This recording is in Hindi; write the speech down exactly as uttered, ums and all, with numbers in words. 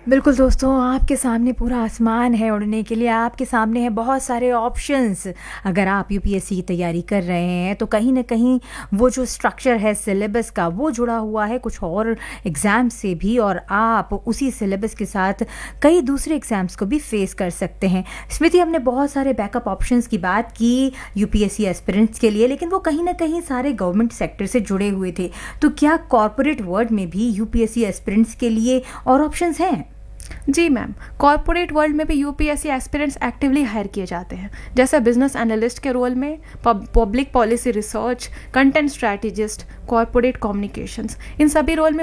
बिल्कुल दोस्तों, आपके सामने पूरा आसमान है उड़ने के लिए, आपके सामने है बहुत सारे ऑप्शंस। अगर आप यूपीएससी की तैयारी कर रहे हैं तो कहीं न कहीं वो जो स्ट्रक्चर है सिलेबस का वो जुड़ा हुआ है कुछ और एग्ज़ाम से भी, और आप उसी सिलेबस के साथ कई दूसरे एग्ज़ाम्स को भी फेस कर सकते हैं। स्मृति, हमने बहुत सारे बैकअप ऑप्शंस की बात की यूपीएससी एस्पिरेंट्स के लिए, लेकिन वो कहीं न कहीं सारे गवर्नमेंट सेक्टर से जुड़े हुए थे। तो क्या कॉर्पोरेट वर्ल्ड में भी यूपीएससी एस्पिरेंट्स के लिए और ऑप्शंस हैं? जी मैम, कॉर्पोरेट वर्ल्ड में भी यूपीएससी एस्पिरेंट्स एक्टिवली हायर किए जाते हैं, जैसे बिजनेस एनालिस्ट के रोल में, public policy research, content strategist, corporate communications. इन सभी रोल में